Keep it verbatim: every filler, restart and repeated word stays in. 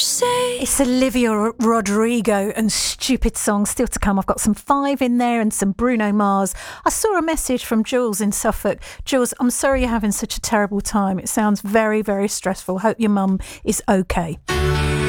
say. It's Olivia Rodrigo and Stupid Song still to come. I've got some Five in there and some Bruno Mars. I saw a message from Jules in Suffolk. Jules, I'm sorry you're having such a terrible time. It sounds very, very stressful. Hope your mum is okay.